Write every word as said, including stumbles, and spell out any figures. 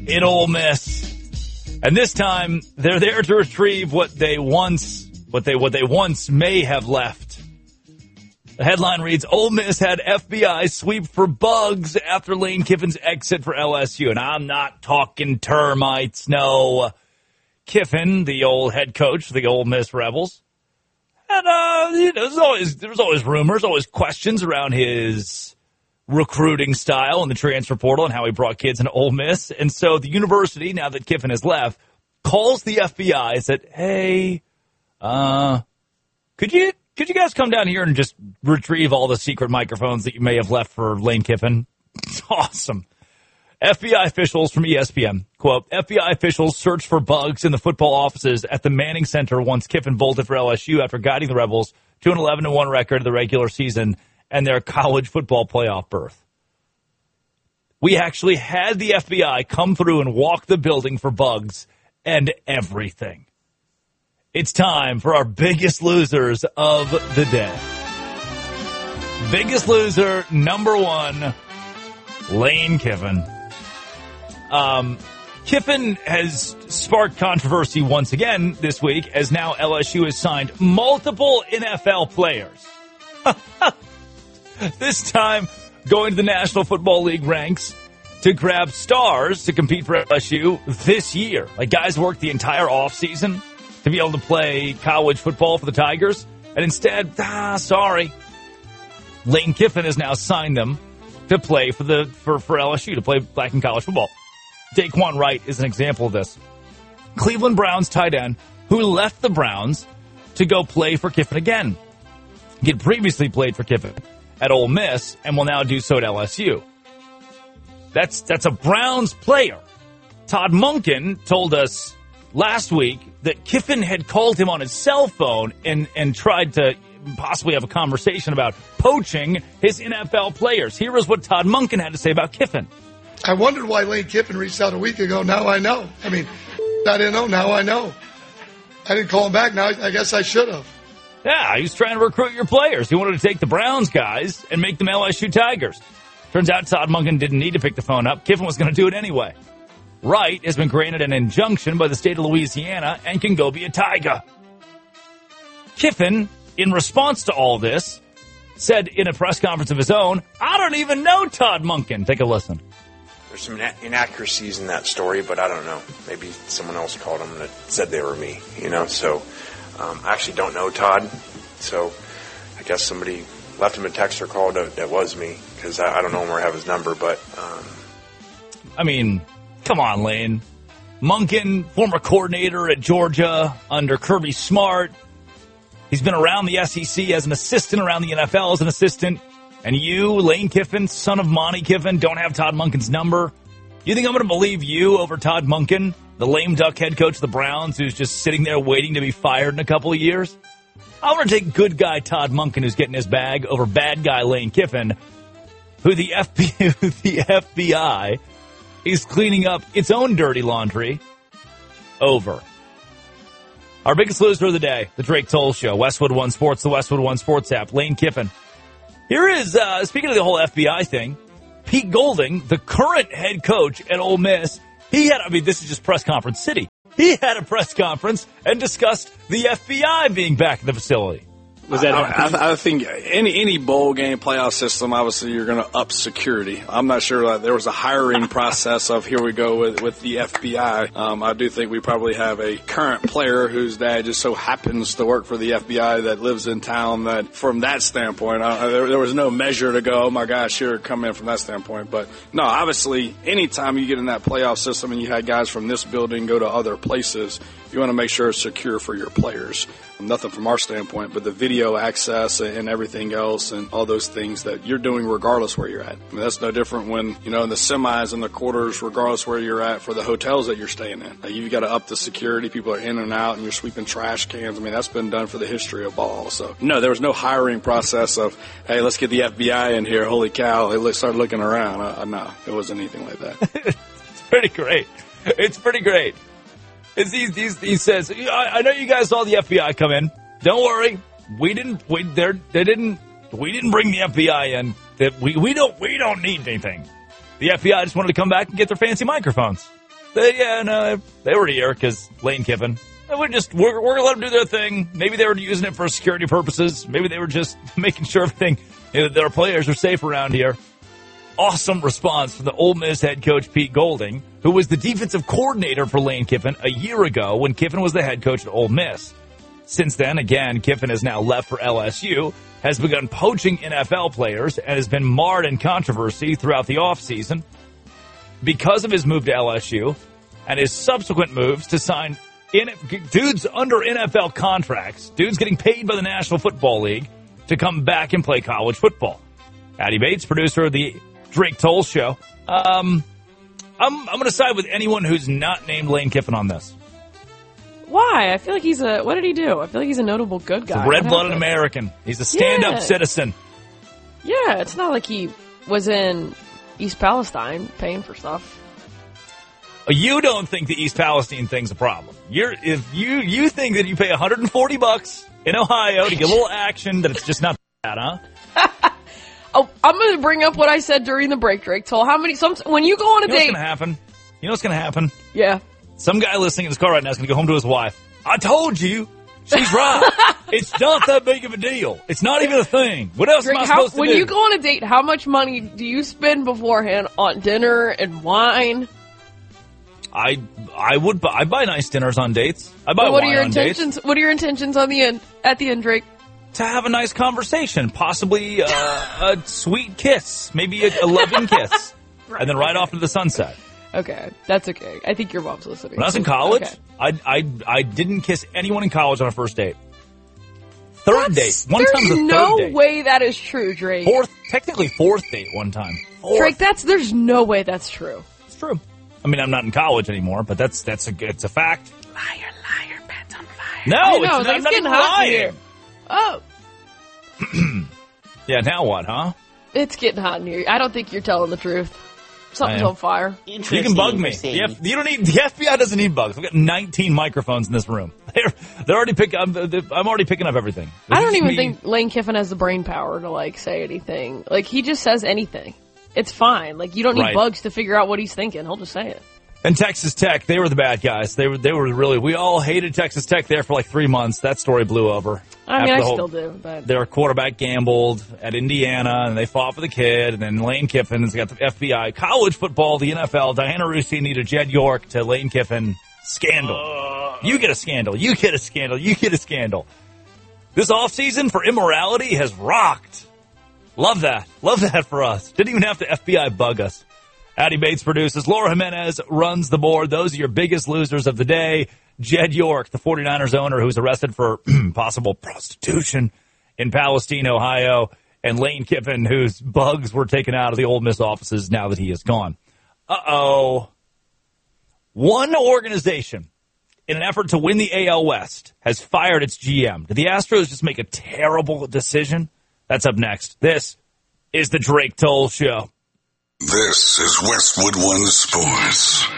in Ole Miss. And this time, they're there to retrieve what they once, what they, what they once may have left. The headline reads, Ole Miss had F B I sweep for bugs after Lane Kiffin's exit for L S U. And I'm not talking termites, no. Kiffin, the old head coach of the Ole Miss Rebels, and uh, you know, there's always there's always rumors, always questions around his recruiting style in the transfer portal and how he brought kids into Ole Miss. And so the university, now that Kiffin has left, calls the F B I and said, "Hey, uh, could you could you guys come down here and just retrieve all the secret microphones that you may have left for Lane Kiffin?" It's awesome. F B I officials from E S P N, quote, F B I officials searched for bugs in the football offices at the Manning Center once Kiffin bolted for L S U after guiding the Rebels to an eleven to one record of the regular season and their college football playoff berth. We actually had the F B I come through and walk the building for bugs and everything. It's time for our biggest losers of the day. Biggest loser, number one, Lane Kiffin. Um, Kiffin has sparked controversy once again this week as now L S U has signed multiple N F L players. This time going to the National Football League ranks to grab stars to compete for L S U this year. Like guys worked the entire offseason to be able to play college football for the Tigers. And instead, ah, sorry, Lane Kiffin has now signed them to play for the for, for L S U, to play black in college football. Daquan Wright is an example of this. Cleveland Browns tight end who left the Browns to go play for Kiffin again. He had previously played for Kiffin at Ole Miss and will now do so at L S U. That's that's a Browns player. Todd Monken told us last week that Kiffin had called him on his cell phone and, and tried to possibly have a conversation about poaching his N F L players. Here is what Todd Monken had to say about Kiffin. I wondered why Lane Kiffin reached out a week ago. Now I know. I mean, I didn't know. Now I know. I didn't call him back. Now I guess I should have. Yeah, he was trying to recruit your players. He wanted to take the Browns guys and make them L S U Tigers. Turns out Todd Monken didn't need to pick the phone up. Kiffin was going to do it anyway. Wright has been granted an injunction by the state of Louisiana and can go be a Tiger. Kiffin, in response to all this, said in a press conference of his own, I don't even know Todd Monken. Take a listen. There's some inaccuracies in that story, but I don't know. Maybe someone else called them that said they were me, you know. So um, I actually don't know Todd. So I guess somebody left him a text or call that, that was me, because I, I don't know him or have his number. But um, I mean, come on, Lane. Monken, former coordinator at Georgia under Kirby Smart. He's been around the S E C as an assistant, around the N F L as an assistant. And you, Lane Kiffin, son of Monty Kiffin, don't have Todd Monken's number. You think I'm going to believe you over Todd Monken, the lame duck head coach of the Browns, who's just sitting there waiting to be fired in a couple of years? I want to take good guy Todd Monken, who's getting his bag, over bad guy Lane Kiffin, who the F B I, who the F B I is cleaning up its own dirty laundry over. Our biggest loser of the day, the Drake Toll Show, Westwood One Sports, the Westwood One Sports app, Lane Kiffin. Here is, uh, speaking of the whole F B I thing, Pete Golding, the current head coach at Ole Miss, he had, I mean, this is just press conference city. He had a press conference and discussed the F B I being back in the facility. Was that? I, I, I think any any bowl game playoff system, obviously, you're going to up security. I'm not sure like, there was a hiring process of here we go with with the F B I. Um, I do think we probably have a current player whose dad just so happens to work for the F B I that lives in town. That from that standpoint, uh, there, there was no measure to go, oh my gosh, here come in from that standpoint. But no, obviously, anytime you get in that playoff system and you had guys from this building go to other places, you want to make sure it's secure for your players. Nothing from our standpoint, but the video access and everything else and all those things that you're doing regardless where you're at. I mean, that's no different when, you know, in the semis and the quarters, regardless where you're at for the hotels that you're staying in. Now, you've got to up the security. People are in and out and you're sweeping trash cans. I mean, that's been done for the history of ball. So, no, there was no hiring process of, hey, let's get the F B I in here. Holy cow. Hey, let's start looking around. Uh, no, it wasn't anything like that. It's pretty great. It's pretty great. It's these, these, he says, I, I know you guys saw the F B I come in. Don't worry, we didn't. We they didn't. We didn't bring the F B I in. That we we don't we don't need anything. The F B I just wanted to come back and get their fancy microphones. They, yeah, no, they were here because Lane Kiffin. We're just we're, we're gonna let them do their thing. Maybe they were using it for security purposes. Maybe they were just making sure everything, you know, their players are safe around here. Awesome response from the Ole Miss head coach Pete Golding, who was the defensive coordinator for Lane Kiffin a year ago when Kiffin was the head coach at Ole Miss. Since then, again, Kiffin has now left for L S U, has begun poaching N F L players, and has been marred in controversy throughout the offseason because of his move to L S U and his subsequent moves to sign in, dudes under N F L contracts, dudes getting paid by the National Football League to come back and play college football. Addy Bates, producer of the Drake Toll Show. Um, I'm, I'm going to side with anyone who's not named Lane Kiffin on this. Why? I feel like he's a, what did he do? I feel like he's a notable good guy. Red-blooded American. He's a stand-up yeah. citizen. Yeah, it's not like he was in East Palestine paying for stuff. You don't think the East Palestine thing's a problem. You're if you you think that you pay one hundred forty bucks in Ohio to get a little action, that it's just not that, huh? Oh, I'm going to bring up what I said during the break, Drake Toll. How many? Some when you go on a you know date, what's going to happen? You know what's going to happen? Yeah. Some guy listening in his car right now is going to go home to his wife. I told you. She's right. It's not that big of a deal. It's not even a thing. What else Drake, am I how, supposed to when do? When you go on a date, how much money do you spend beforehand on dinner and wine? I I would I buy nice dinners on dates. I buy well, what wine are your on intentions? dates. What are your intentions on the end? At the end, Drake? To have a nice conversation, possibly uh, a sweet kiss, maybe a, a loving kiss, right. And then right off into the sunset. Okay, that's okay. I think your mom's listening. When I was in college, okay. I, I I didn't kiss anyone in college on a first date. Third that's, date, one time was a third no date. way that is true, Drake. Fourth, technically fourth date one time. Fourth. Drake, that's there's no way that's true. It's true. I mean, I'm not in college anymore, but that's that's a it's a fact. Liar, liar, pants on fire. No, I know, it's, it's, like, I'm it's not getting even hot lying. in here. Oh. Yeah, now what, huh? It's getting hot in here. I don't think you're telling the truth. Something's on fire. You can bug me. You, have, you don't need the F B I doesn't need bugs. We've got nineteen microphones in this room. They're they're already picking. I'm, I'm already picking up everything. This I don't even me. think Lane Kiffin has the brain power to like say anything. Like he just says anything. It's fine. Like you don't need Right. bugs to figure out what he's thinking. He'll just say it. And Texas Tech, they were the bad guys. They were they were really. We all hated Texas Tech there for like three months. That story blew over. I mean, I whole, still do. But their quarterback gambled at Indiana, and they fought for the kid. And then Lane Kiffin's got the F B I, college football, the N F L. Diana Rusi needed Jed York to Lane Kiffin scandal. Uh, you get a scandal. You get a scandal. You get a scandal. This offseason for immorality has rocked. Love that. Love that for us. Didn't even have to F B I bug us. Addy Bates produces. Laura Jimenez runs the board. Those are your biggest losers of the day. Jed York, the 49ers owner who's arrested for possible prostitution in Palestine, Ohio, and Lane Kiffin, whose bugs were taken out of the Ole Miss offices now that he is gone. Uh-oh. One organization, in an effort to win the A L West, has fired its G M. Did the Astros just make a terrible decision? That's up next. This is the Drake Toll Show. This is Westwood One Sports.